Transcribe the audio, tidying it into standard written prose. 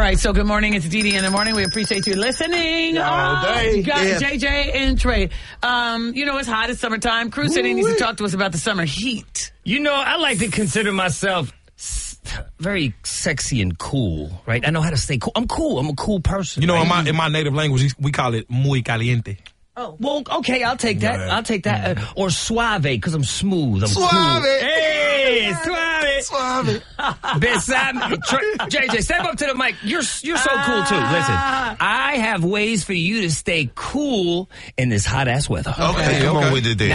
right, so good morning. It's Dee Dee in the morning. We appreciate you listening. All day. JJ and Trey. It's hot. It's summertime. Crew City needs to talk to us about the summer heat. I like to consider myself very sexy and cool, right? I know how to stay cool. I'm cool. I'm a cool person. Right? in my native language, we call it muy caliente. Oh, well, okay, I'll take that. Yeah. I'll take that. Or suave, because I'm smooth. I'm suave. Cool. Hey, suave. Suave. JJ, step up to the mic. You're so cool, too. Listen, I have ways for you to stay cool in this hot-ass weather. Okay, come on with it then.